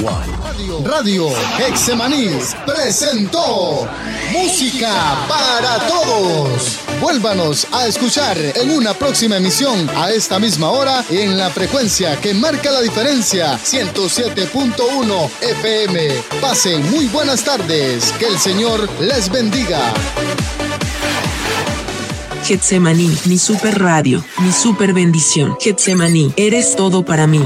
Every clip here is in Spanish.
Virtual. Radio Hexemaní presentó Música para Todos. Vuélvanos a escuchar en una próxima emisión a esta misma hora en la frecuencia que marca la diferencia, 107.1 FM. Pasen muy buenas tardes. Que el Señor les bendiga. Hexemaní, mi super radio, mi super bendición. Hexemaní, eres todo para mí.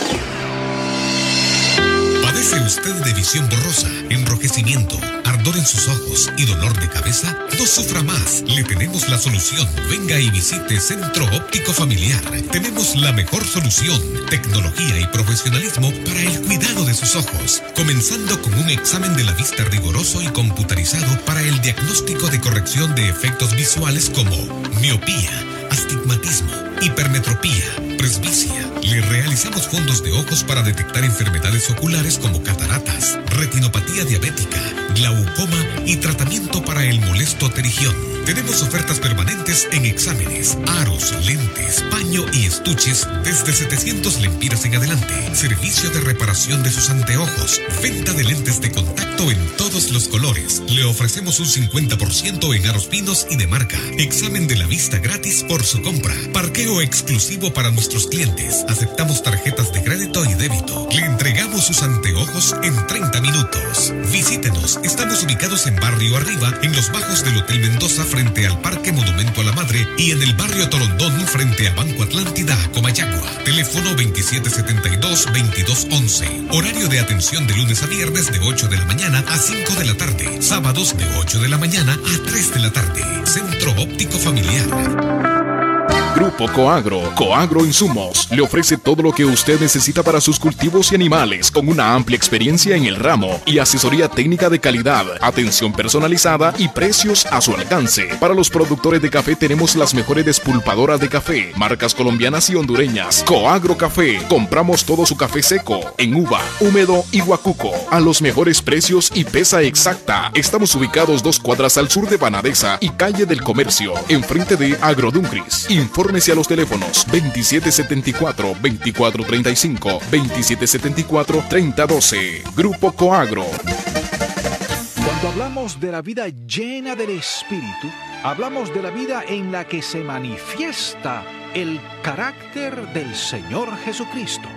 ¿Padece usted de visión borrosa, enrojecimiento, ardor en sus ojos y dolor de cabeza? No sufra más, le tenemos la solución. Venga y visite Centro Óptico Familiar. Tenemos la mejor solución, tecnología y profesionalismo para el cuidado de sus ojos, comenzando con un examen de la vista riguroso y computarizado para el diagnóstico de corrección de efectos visuales como miopía, astigmatismo, hipermetropía, presbicia. Le realizamos fondos de ojos para detectar enfermedades oculares como cataratas, retinopatía diabética, glaucoma y tratamiento para el molesto pterigión. Tenemos ofertas permanentes en exámenes, aros, lentes, paño y estuches desde 700 lempiras en adelante. Servicio de reparación de sus anteojos. Venta de lentes de contacto en todos los colores. Le ofrecemos un 50% en aros finos y de marca. Examen de la vista gratis por su compra. Parqueo exclusivo para nuestros clientes. Aceptamos tarjetas de crédito y débito. Le entregamos sus anteojos en 30 minutos. Visítenos. Estamos ubicados en Barrio Arriba, en los bajos del Hotel Mendoza, frente al Parque Monumento a la Madre, y en el Barrio Torondón, frente a Banco Atlántida, Comayagua. Teléfono 2772-2211. Horario de atención de lunes a viernes de 8 de la mañana a 5 de la tarde. Sábados de 8 de la mañana a 3 de la tarde. Centro Óptico Familiar. Grupo Coagro, Coagro Insumos, le ofrece todo lo que usted necesita para sus cultivos y animales, con una amplia experiencia en el ramo y asesoría técnica de calidad, atención personalizada y precios a su alcance. Para los productores de café tenemos las mejores despulpadoras de café, marcas colombianas y hondureñas. Coagro Café, compramos todo su café seco, en uva, húmedo y guacuco, a los mejores precios y pesa exacta. Estamos ubicados 2 cuadras al sur de Banadesa y calle del Comercio, enfrente de Agroduncris. Infórmese a los teléfonos 2774-2435, 2774-3012. Grupo Coagro. Cuando hablamos de la vida llena del Espíritu, hablamos de la vida en la que se manifiesta el carácter del Señor Jesucristo.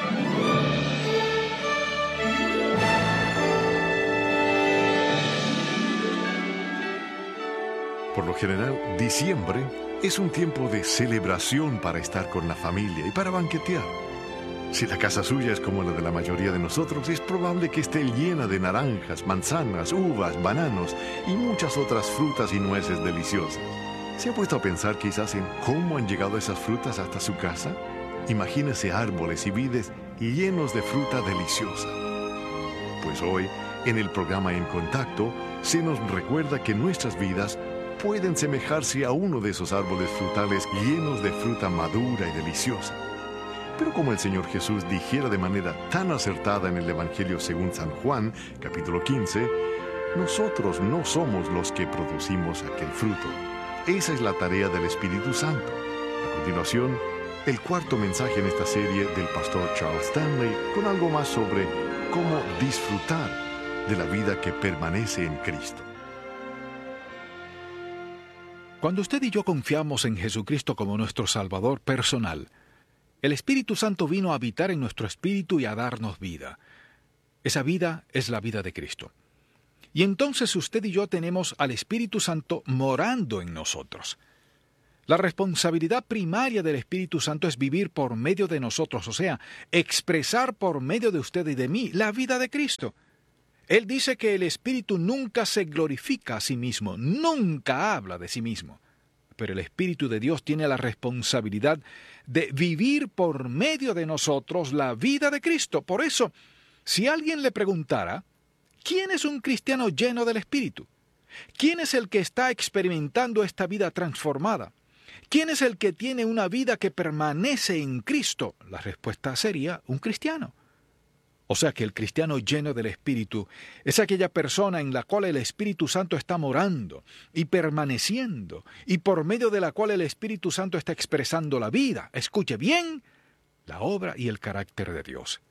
Por lo general, diciembre es un tiempo de celebración para estar con la familia y para banquetear. Si la casa suya es como la de la mayoría de nosotros, es probable que esté llena de naranjas, manzanas, uvas, bananos y muchas otras frutas y nueces deliciosas. ¿Se ha puesto a pensar quizás en cómo han llegado esas frutas hasta su casa? Imagínese árboles y vides llenos de fruta deliciosa. Pues hoy, en el programa En Contacto, se nos recuerda que nuestras vidas pueden semejarse a uno de esos árboles frutales llenos de fruta madura y deliciosa. Pero como el Señor Jesús dijera de manera tan acertada en el Evangelio según San Juan, capítulo 15, nosotros no somos los que producimos aquel fruto. Esa es la tarea del Espíritu Santo. A continuación, el cuarto mensaje en esta serie del pastor Charles Stanley, con algo más sobre cómo disfrutar de la vida que permanece en Cristo. Cuando usted y yo confiamos en Jesucristo como nuestro Salvador personal, el Espíritu Santo vino a habitar en nuestro espíritu y a darnos vida. Esa vida es la vida de Cristo. Y entonces usted y yo tenemos al Espíritu Santo morando en nosotros. La responsabilidad primaria del Espíritu Santo es vivir por medio de nosotros, o sea, expresar por medio de usted y de mí la vida de Cristo. Él dice que el Espíritu nunca se glorifica a sí mismo, nunca habla de sí mismo. Pero el Espíritu de Dios tiene la responsabilidad de vivir por medio de nosotros la vida de Cristo. Por eso, si alguien le preguntara, ¿quién es un cristiano lleno del Espíritu? ¿Quién es el que está experimentando esta vida transformada? ¿Quién es el que tiene una vida que permanece en Cristo? La respuesta sería un cristiano. O sea que el cristiano lleno del Espíritu es aquella persona en la cual el Espíritu Santo está morando y permaneciendo, y por medio de la cual el Espíritu Santo está expresando la vida. Escuche bien, la obra y el carácter de Dios.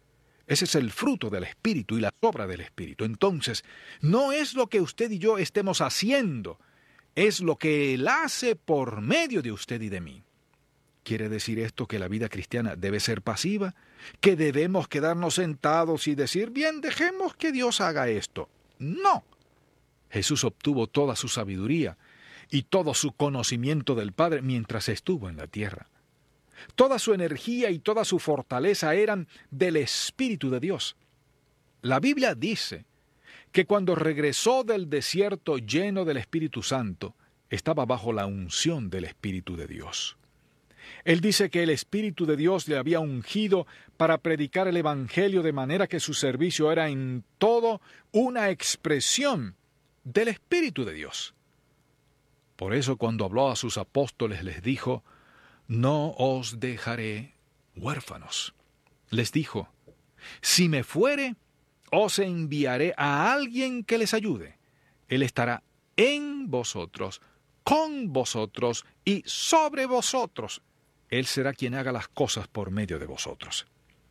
Ese es el fruto del Espíritu y la obra del Espíritu. Entonces, no es lo que usted y yo estemos haciendo, es lo que Él hace por medio de usted y de mí. ¿Quiere decir esto que la vida cristiana debe ser pasiva? ¿Que debemos quedarnos sentados y decir, bien, dejemos que Dios haga esto? No. Jesús obtuvo toda su sabiduría y todo su conocimiento del Padre mientras estuvo en la tierra. Toda su energía y toda su fortaleza eran del Espíritu de Dios. La Biblia dice que cuando regresó del desierto lleno del Espíritu Santo, estaba bajo la unción del Espíritu de Dios. Él dice que el Espíritu de Dios le había ungido para predicar el Evangelio, de manera que su servicio era en todo una expresión del Espíritu de Dios. Por eso cuando habló a sus apóstoles les dijo, no os dejaré huérfanos. Les dijo, si me fuere, os enviaré a alguien que les ayude. Él estará en vosotros, con vosotros y sobre vosotros. Él será quien haga las cosas por medio de vosotros.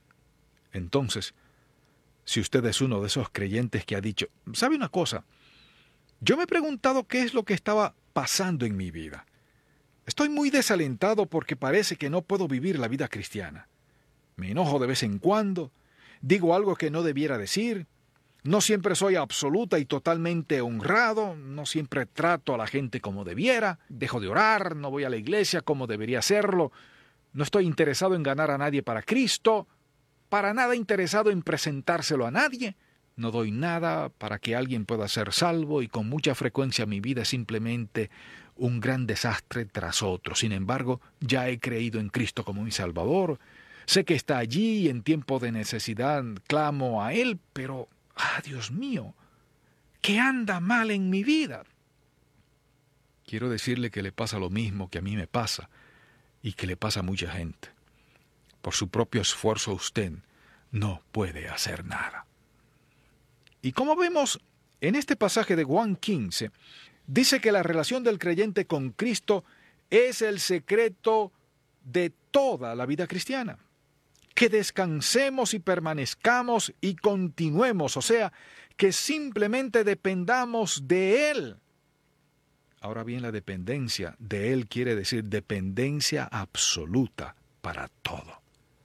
Entonces, si usted es uno de esos creyentes que ha dicho, ¿sabe una cosa? Yo me he preguntado qué es lo que estaba pasando en mi vida. Estoy muy desalentado porque parece que no puedo vivir la vida cristiana. Me enojo de vez en cuando, digo algo que no debiera decir, no siempre soy absoluta y totalmente honrado, no siempre trato a la gente como debiera, dejo de orar, no voy a la iglesia como debería hacerlo, no estoy interesado en ganar a nadie para Cristo, para nada interesado en presentárselo a nadie, no doy nada para que alguien pueda ser salvo y con mucha frecuencia mi vida es simplemente un gran desastre tras otro. Sin embargo, ya he creído en Cristo como mi Salvador, sé que está allí y en tiempo de necesidad clamo a Él, pero Dios mío, ¿qué anda mal en mi vida? Quiero decirle que le pasa lo mismo que a mí me pasa y que le pasa a mucha gente. Por su propio esfuerzo usted no puede hacer nada. Y como vemos en este pasaje de Juan 15, dice que la relación del creyente con Cristo es el secreto de toda la vida cristiana. Que descansemos y permanezcamos y continuemos, o sea, que simplemente dependamos de Él. Ahora bien, la dependencia de Él quiere decir dependencia absoluta para todo.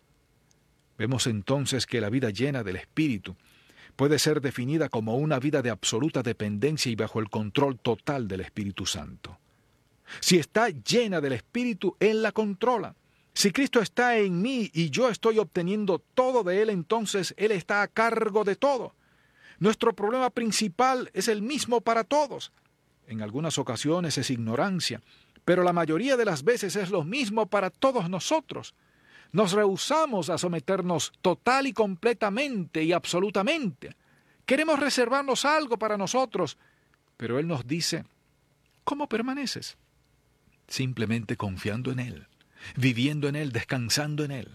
Vemos entonces que la vida llena del Espíritu puede ser definida como una vida de absoluta dependencia y bajo el control total del Espíritu Santo. Si está llena del Espíritu, Él la controla. Si Cristo está en mí y yo estoy obteniendo todo de Él, entonces Él está a cargo de todo. Nuestro problema principal es el mismo para todos. En algunas ocasiones es ignorancia, pero la mayoría de las veces es lo mismo para todos nosotros. Nos rehusamos a someternos total y completamente y absolutamente. Queremos reservarnos algo para nosotros, pero Él nos dice, ¿cómo permaneces? Simplemente confiando en Él, viviendo en Él, descansando en Él.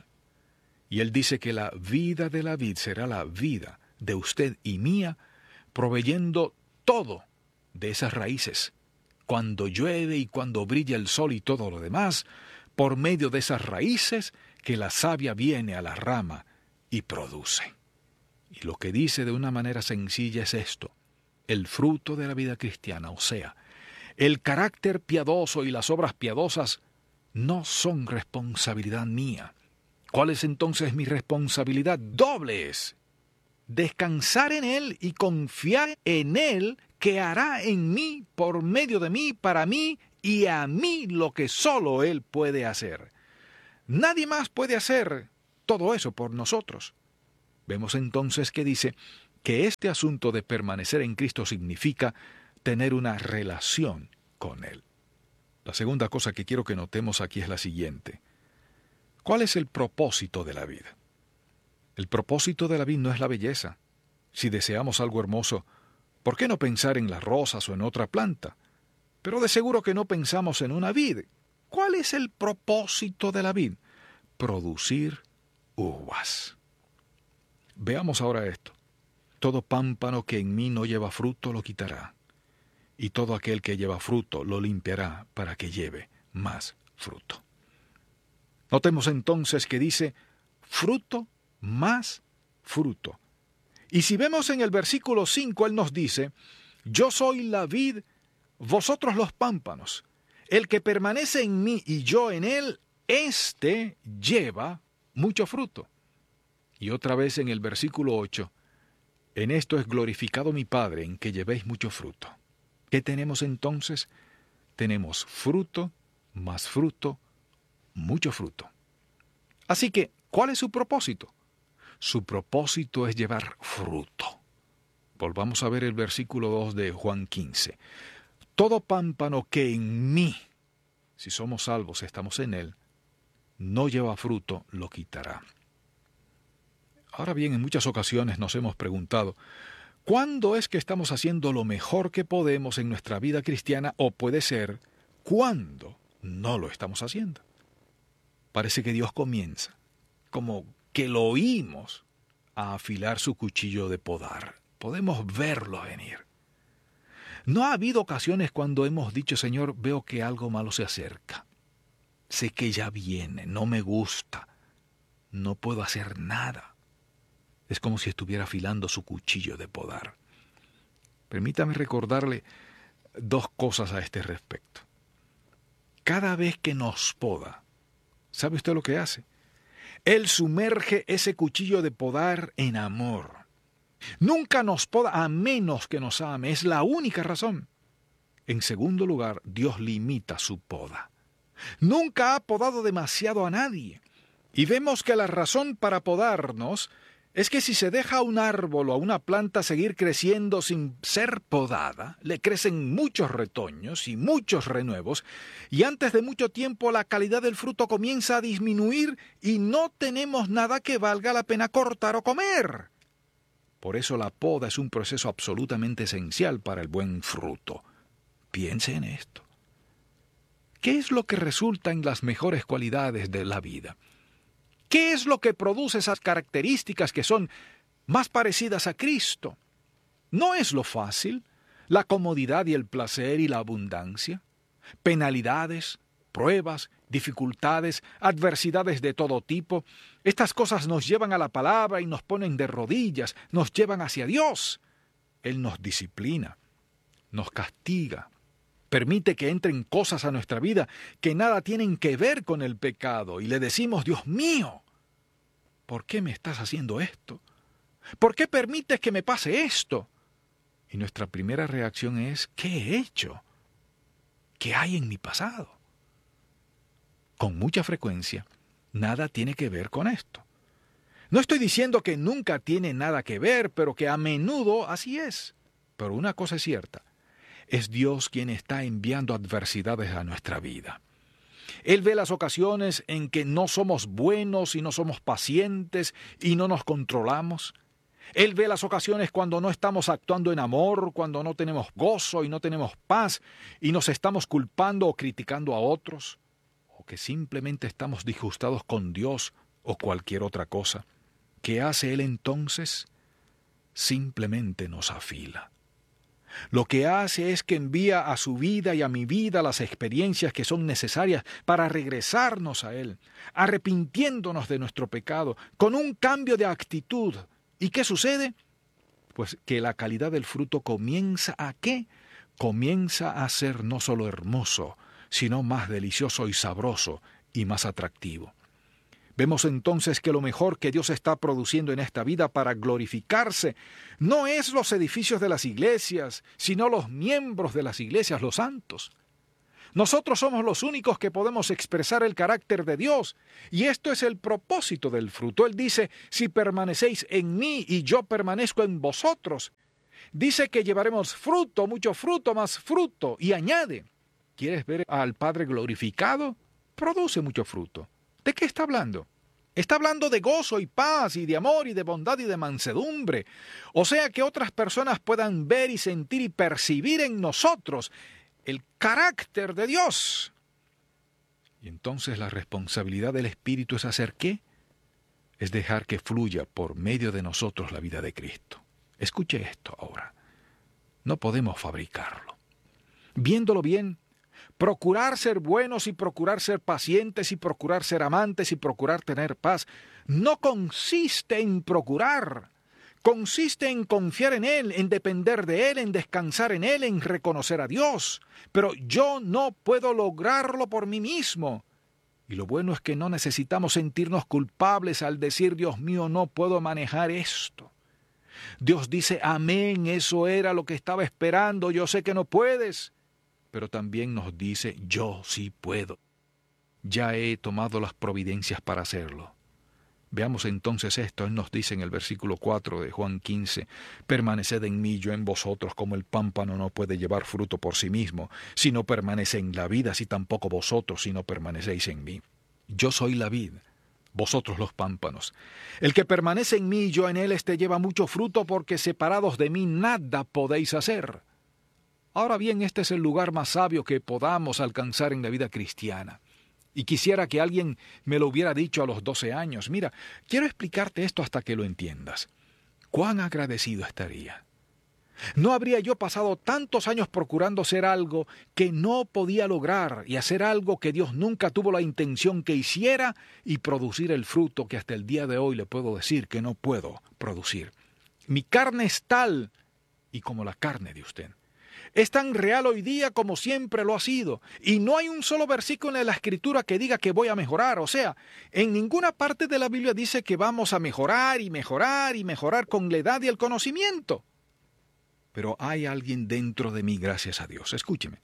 Y Él dice que la vida de la vid será la vida de usted y mía, proveyendo todo de esas raíces. Cuando llueve y cuando brilla el sol y todo lo demás, por medio de esas raíces que la savia viene a la rama y produce. Y lo que dice de una manera sencilla es esto: el fruto de la vida cristiana, o sea, el carácter piadoso y las obras piadosas no son responsabilidad mía. ¿Cuál es entonces mi responsabilidad? Doble es descansar en Él y confiar en Él, que hará en mí, por medio de mí, para mí y a mí lo que solo Él puede hacer. Nadie más puede hacer todo eso por nosotros. Vemos entonces que dice que este asunto de permanecer en Cristo significa tener una relación con Él. La segunda cosa que quiero que notemos aquí es la siguiente. ¿Cuál es el propósito de la vida? El propósito de la vida no es la belleza. Si deseamos algo hermoso, ¿por qué no pensar en las rosas o en otra planta? Pero de seguro que no pensamos en una vid. ¿Cuál es el propósito de la vid? Producir uvas. Veamos ahora esto. Todo pámpano que en mí no lleva fruto lo quitará, y todo aquel que lleva fruto lo limpiará para que lleve más fruto. Notemos entonces que dice fruto más fruto. Y si vemos en el versículo 5, Él nos dice, yo soy la vid, vosotros los pámpanos. El que permanece en mí y yo en él, éste lleva mucho fruto. Y otra vez en el versículo 8, en esto es glorificado mi Padre, en que llevéis mucho fruto. ¿Qué tenemos entonces? Tenemos fruto, más fruto, mucho fruto. Así que, ¿cuál es su propósito? Su propósito es llevar fruto. Volvamos a ver el versículo 2 de Juan 15. Todo pámpano que en mí, si somos salvos, estamos en él, no lleva fruto, lo quitará. Ahora bien, en muchas ocasiones nos hemos preguntado, ¿cuándo es que estamos haciendo lo mejor que podemos en nuestra vida cristiana? O puede ser, ¿cuándo no lo estamos haciendo? Parece que Dios comienza, como que lo oímos, a afilar su cuchillo de podar. Podemos verlo venir. ¿No ha habido ocasiones cuando hemos dicho, Señor, veo que algo malo se acerca? Sé que ya viene, no me gusta, no puedo hacer nada. Es como si estuviera afilando su cuchillo de podar. Permítame recordarle dos cosas a este respecto. Cada vez que nos poda, ¿sabe usted lo que hace? Él sumerge ese cuchillo de podar en amor. Nunca nos poda a menos que nos ame, es la única razón. En segundo lugar, Dios limita su poda. Nunca ha podado demasiado a nadie. Y vemos que la razón para podarnos es que si se deja a un árbol o a una planta seguir creciendo sin ser podada, le crecen muchos retoños y muchos renuevos, y antes de mucho tiempo la calidad del fruto comienza a disminuir y no tenemos nada que valga la pena cortar o comer. Por eso la poda es un proceso absolutamente esencial para el buen fruto. Piense en esto. ¿Qué es lo que resulta en las mejores cualidades de la vida? ¿Qué es lo que produce esas características que son más parecidas a Cristo? ¿No es lo fácil, la comodidad y el placer y la abundancia? Penalidades, pruebas, dificultades, adversidades de todo tipo. Estas cosas nos llevan a la palabra y nos ponen de rodillas, nos llevan hacia Dios. Él nos disciplina, nos castiga, permite que entren cosas a nuestra vida que nada tienen que ver con el pecado y le decimos, Dios mío, ¿por qué me estás haciendo esto? ¿Por qué permites que me pase esto? Y nuestra primera reacción es, ¿qué he hecho? ¿Qué hay en mi pasado? Con mucha frecuencia, nada tiene que ver con esto. No estoy diciendo que nunca tiene nada que ver, pero que a menudo así es. Pero una cosa es cierta. Es Dios quien está enviando adversidades a nuestra vida. Él ve las ocasiones en que no somos buenos y no somos pacientes y no nos controlamos. Él ve las ocasiones cuando no estamos actuando en amor, cuando no tenemos gozo y no tenemos paz y nos estamos culpando o criticando a otros, o que simplemente estamos disgustados con Dios o cualquier otra cosa. ¿Qué hace Él entonces? Simplemente nos afila. Lo que hace es que envía a su vida y a mi vida las experiencias que son necesarias para regresarnos a Él, arrepintiéndonos de nuestro pecado, con un cambio de actitud. ¿Y qué sucede? Pues que la calidad del fruto comienza ¿a qué? Comienza a ser no solo hermoso, sino más delicioso y sabroso y más atractivo. Vemos entonces que lo mejor que Dios está produciendo en esta vida para glorificarse no es los edificios de las iglesias, sino los miembros de las iglesias, los santos. Nosotros somos los únicos que podemos expresar el carácter de Dios, y esto es el propósito del fruto. Él dice, si permanecéis en mí y yo permanezco en vosotros. Dice que llevaremos fruto, mucho fruto, más fruto, y añade, ¿quieres ver al Padre glorificado? Produce mucho fruto. ¿De qué está hablando? Está hablando de gozo y paz y de amor y de bondad y de mansedumbre. O sea, que otras personas puedan ver y sentir y percibir en nosotros el carácter de Dios. Y entonces la responsabilidad del Espíritu es hacer ¿qué? Es dejar que fluya por medio de nosotros la vida de Cristo. Escuche esto ahora. No podemos fabricarlo. Viéndolo bien, Procurar ser buenos y procurar ser pacientes y procurar ser amantes y procurar tener paz no consiste en procurar. Consiste en confiar en Él, en depender de Él, en descansar en Él, en reconocer a Dios. Pero yo no puedo lograrlo por mí mismo. Y lo bueno es que no necesitamos sentirnos culpables al decir, Dios mío, no puedo manejar esto. Dios dice, amén, eso era lo que estaba esperando, yo sé que no puedes. Pero también nos dice, yo sí puedo. Ya he tomado las providencias para hacerlo. Veamos entonces esto. Él nos dice en el versículo 4 de Juan 15, permaneced en mí, yo en vosotros, como el pámpano no puede llevar fruto por sí mismo, si no permanece en la vid, así tampoco vosotros, si no permanecéis en mí. Yo soy la vid, vosotros los pámpanos. El que permanece en mí y yo en él, lleva mucho fruto, porque separados de mí nada podéis hacer. Ahora bien, este es el lugar más sabio que podamos alcanzar en la vida cristiana. Y quisiera que alguien me lo hubiera dicho a los 12 años. Mira, quiero explicarte esto hasta que lo entiendas. ¿Cuán agradecido estaría? ¿No habría yo pasado tantos años procurando ser algo que no podía lograr y hacer algo que Dios nunca tuvo la intención que hiciera y producir el fruto que hasta el día de hoy le puedo decir que no puedo producir? Mi carne es tal y como la carne de usted. Es tan real hoy día como siempre lo ha sido. Y no hay un solo versículo en la Escritura que diga que voy a mejorar. O sea, en ninguna parte de la Biblia dice que vamos a mejorar y mejorar y mejorar con la edad y el conocimiento. Pero hay alguien dentro de mí, gracias a Dios. Escúcheme.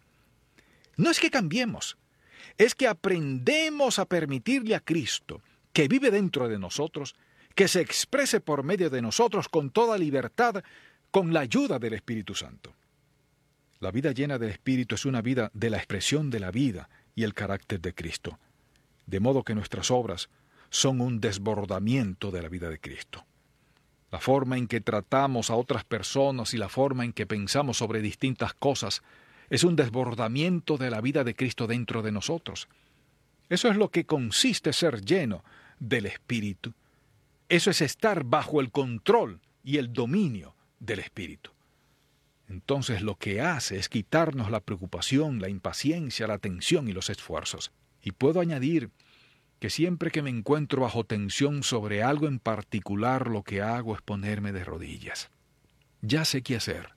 No es que cambiemos. Es que aprendemos a permitirle a Cristo, que vive dentro de nosotros, que se exprese por medio de nosotros con toda libertad, con la ayuda del Espíritu Santo. La vida llena del Espíritu es una vida de la expresión de la vida y el carácter de Cristo, de modo que nuestras obras son un desbordamiento de la vida de Cristo. La forma en que tratamos a otras personas y la forma en que pensamos sobre distintas cosas es un desbordamiento de la vida de Cristo dentro de nosotros. Eso es lo que consiste ser lleno del Espíritu. Eso es estar bajo el control y el dominio del Espíritu. Entonces lo que hace es quitarnos la preocupación, la impaciencia, la tensión y los esfuerzos. Y puedo añadir que siempre que me encuentro bajo tensión sobre algo en particular, lo que hago es ponerme de rodillas. Ya sé qué hacer.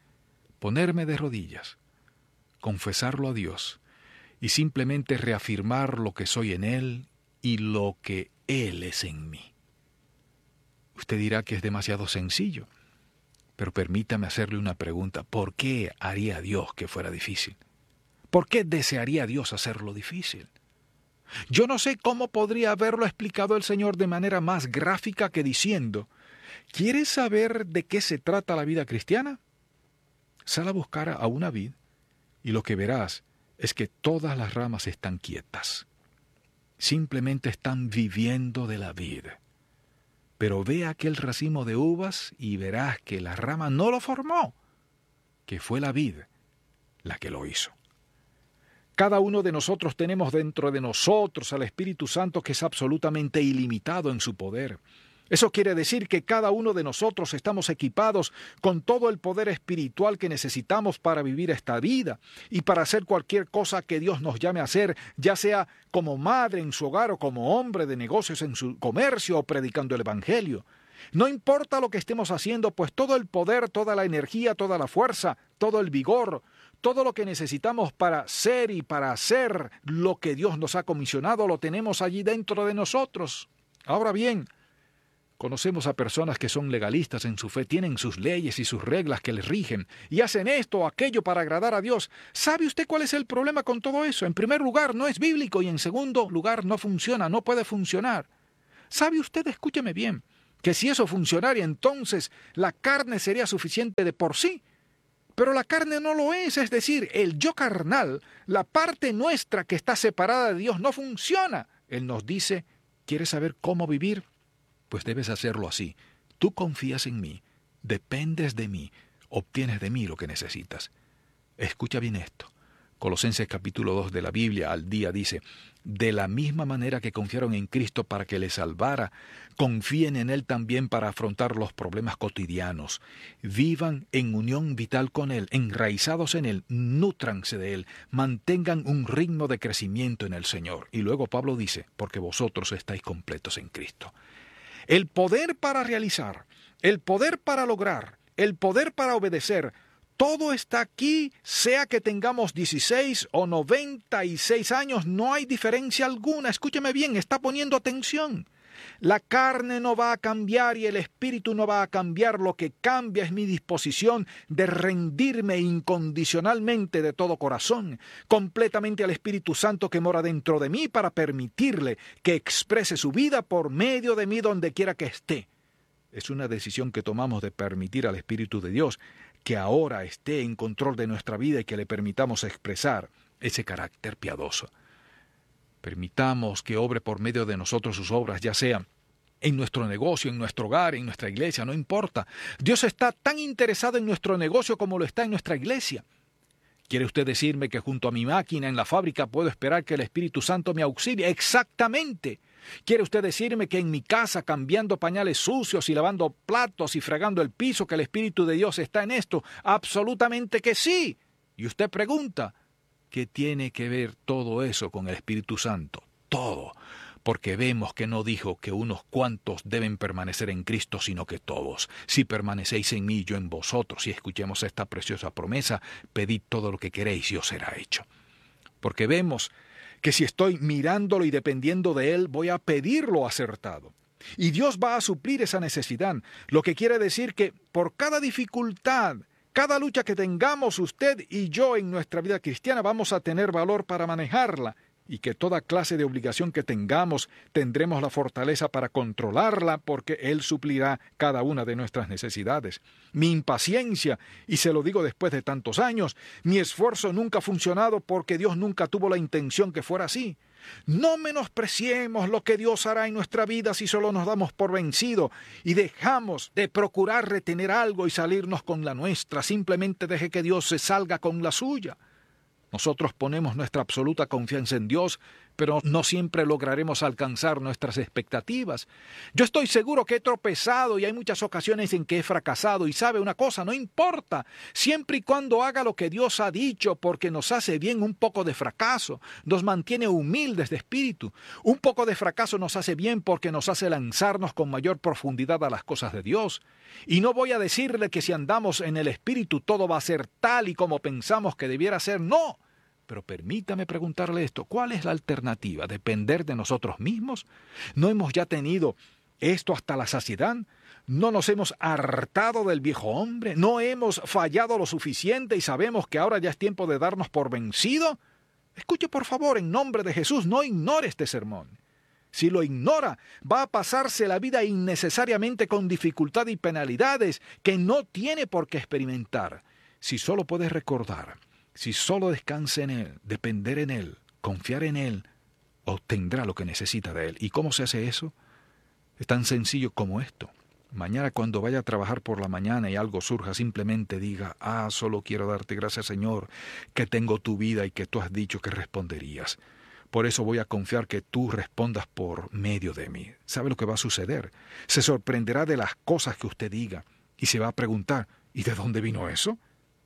Ponerme de rodillas, confesarlo a Dios y simplemente reafirmar lo que soy en Él y lo que Él es en mí. Usted dirá que es demasiado sencillo. Pero permítame hacerle una pregunta. ¿Por qué haría Dios que fuera difícil? ¿Por qué desearía Dios hacerlo difícil? Yo no sé cómo podría haberlo explicado el Señor de manera más gráfica que diciendo, ¿quieres saber de qué se trata la vida cristiana? Sal a buscar a una vid y lo que verás es que todas las ramas están quietas. Simplemente están viviendo de la vid. Pero ve aquel racimo de uvas y verás que la rama no lo formó, que fue la vid la que lo hizo. Cada uno de nosotros tenemos dentro de nosotros al Espíritu Santo, que es absolutamente ilimitado en su poder. Eso quiere decir que cada uno de nosotros estamos equipados con todo el poder espiritual que necesitamos para vivir esta vida y para hacer cualquier cosa que Dios nos llame a hacer, ya sea como madre en su hogar o como hombre de negocios en su comercio o predicando el Evangelio. No importa lo que estemos haciendo, pues todo el poder, toda la energía, toda la fuerza, todo el vigor, todo lo que necesitamos para ser y para hacer lo que Dios nos ha comisionado, lo tenemos allí dentro de nosotros. Ahora bien, conocemos a personas que son legalistas en su fe, tienen sus leyes y sus reglas que les rigen, y hacen esto o aquello para agradar a Dios. ¿Sabe usted cuál es el problema con todo eso? En primer lugar, no es bíblico, y en segundo lugar, no funciona, no puede funcionar. ¿Sabe usted, escúcheme bien, que si eso funcionara, entonces la carne sería suficiente de por sí? Pero la carne no lo es decir, el yo carnal, la parte nuestra que está separada de Dios, no funciona. Él nos dice, ¿quieres saber cómo vivir? Pues debes hacerlo así. Tú confías en mí, dependes de mí, obtienes de mí lo que necesitas. Escucha bien esto. Colosenses capítulo 2 de la Biblia al día dice: de la misma manera que confiaron en Cristo para que les salvara, confíen en Él también para afrontar los problemas cotidianos. Vivan en unión vital con Él, enraizados en Él, nútranse de Él, mantengan un ritmo de crecimiento en el Señor. Y luego Pablo dice: porque vosotros estáis completos en Cristo. El poder para realizar, el poder para lograr, el poder para obedecer, todo está aquí, sea que tengamos 16 o 96 años, no hay diferencia alguna. Escúcheme bien, está poniendo atención. La carne no va a cambiar y el espíritu no va a cambiar. Lo que cambia es mi disposición de rendirme incondicionalmente de todo corazón, completamente al Espíritu Santo que mora dentro de mí, para permitirle que exprese su vida por medio de mí donde quiera que esté. Es una decisión que tomamos de permitir al Espíritu de Dios que ahora esté en control de nuestra vida y que le permitamos expresar ese carácter piadoso. Permitamos que obre por medio de nosotros sus obras, ya sea en nuestro negocio, en nuestro hogar, en nuestra iglesia, no importa. Dios está tan interesado en nuestro negocio como lo está en nuestra iglesia. ¿Quiere usted decirme que junto a mi máquina en la fábrica puedo esperar que el Espíritu Santo me auxilie? ¡Exactamente! ¿Quiere usted decirme que en mi casa, cambiando pañales sucios y lavando platos y fregando el piso, que el Espíritu de Dios está en esto? Absolutamente que sí. Y usted pregunta, ¿qué tiene que ver todo eso con el Espíritu Santo? Todo. Porque vemos que no dijo que unos cuantos deben permanecer en Cristo, sino que todos. Si permanecéis en mí, yo en vosotros. Y escuchemos esta preciosa promesa: pedid todo lo que queréis y os será hecho. Porque vemos que si estoy mirándolo y dependiendo de Él, voy a pedir lo acertado. Y Dios va a suplir esa necesidad. Lo que quiere decir que por cada dificultad, cada lucha que tengamos usted y yo en nuestra vida cristiana, vamos a tener valor para manejarla. Y que toda clase de obligación que tengamos, tendremos la fortaleza para controlarla, porque Él suplirá cada una de nuestras necesidades. Mi impaciencia, y se lo digo después de tantos años, mi esfuerzo nunca ha funcionado porque Dios nunca tuvo la intención que fuera así. No menospreciemos lo que Dios hará en nuestra vida si solo nos damos por vencido y dejamos de procurar retener algo y salirnos con la nuestra. Simplemente deje que Dios se salga con la suya. Nosotros ponemos nuestra absoluta confianza en Dios, pero no siempre lograremos alcanzar nuestras expectativas. Yo estoy seguro que he tropezado y hay muchas ocasiones en que he fracasado, y sabe una cosa, no importa, siempre y cuando haga lo que Dios ha dicho, porque nos hace bien un poco de fracaso, nos mantiene humildes de espíritu. Un poco de fracaso nos hace bien porque nos hace lanzarnos con mayor profundidad a las cosas de Dios. Y no voy a decirle que si andamos en el espíritu todo va a ser tal y como pensamos que debiera ser, no. Pero permítame preguntarle esto: ¿cuál es la alternativa? ¿Depender de nosotros mismos? ¿No hemos ya tenido esto hasta la saciedad? ¿No nos hemos hartado del viejo hombre? ¿No hemos fallado lo suficiente y sabemos que ahora ya es tiempo de darnos por vencido? Escuche por favor, en nombre de Jesús, no ignore este sermón. Si lo ignora, va a pasarse la vida innecesariamente con dificultad y penalidades que no tiene por qué experimentar. Si solo puede recordar, si solo descansa en Él, depender en Él, confiar en Él, obtendrá lo que necesita de Él. ¿Y cómo se hace eso? Es tan sencillo como esto. Mañana cuando vaya a trabajar por la mañana y algo surja, simplemente diga: solo quiero darte gracias, Señor, que tengo tu vida y que tú has dicho que responderías. Por eso voy a confiar que tú respondas por medio de mí. ¿Sabe lo que va a suceder? Se sorprenderá de las cosas que usted diga y se va a preguntar: ¿y de dónde vino eso?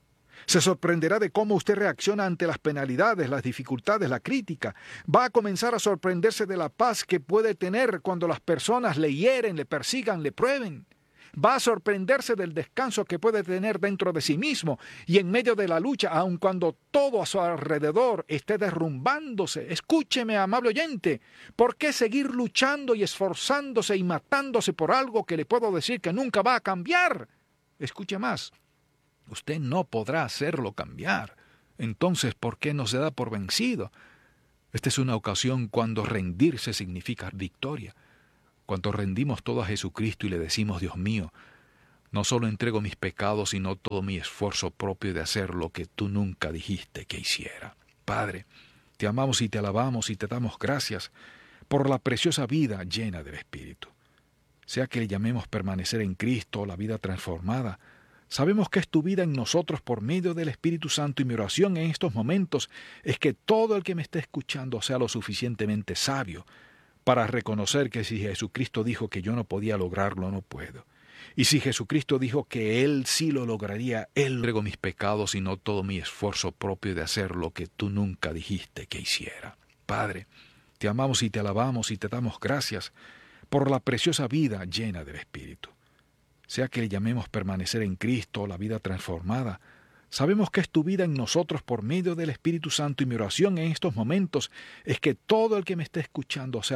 Se sorprenderá de cómo usted reacciona ante las penalidades, las dificultades, la crítica. Va a comenzar a sorprenderse de la paz que puede tener cuando las personas le hieren, le persigan, le prueben. Va a sorprenderse del descanso que puede tener dentro de sí mismo y en medio de la lucha, aun cuando todo a su alrededor esté derrumbándose. Escúcheme, amable oyente, ¿por qué seguir luchando y esforzándose y matándose por algo que le puedo decir que nunca va a cambiar? Escuche más. Usted no podrá hacerlo cambiar. Entonces, ¿por qué no se da por vencido? Esta es una ocasión cuando rendirse significa victoria. Cuando rendimos todo a Jesucristo y le decimos: Dios mío, no solo entrego mis pecados, sino todo mi esfuerzo propio de hacer lo que tú nunca dijiste que hiciera. Padre, te amamos y te alabamos y te damos gracias por la preciosa vida llena del Espíritu. Sea que le llamemos permanecer en Cristo, la vida transformada, Sabemos que es tu vida en nosotros por medio del Espíritu Santo, y mi oración en estos momentos es que todo el que me esté escuchando sea lo suficientemente sabio para reconocer que si Jesucristo dijo que yo no podía lograrlo, no puedo. Y si Jesucristo dijo que Él sí lo lograría, Él luego mis pecados y no todo mi esfuerzo propio de hacer lo que tú nunca dijiste que hiciera. Padre, te amamos y te alabamos y te damos gracias por la preciosa vida llena del Espíritu. Sea que le llamemos permanecer en Cristo o la vida transformada, sabemos que es tu vida en nosotros por medio del Espíritu Santo, y mi oración en estos momentos es que todo el que me esté escuchando sea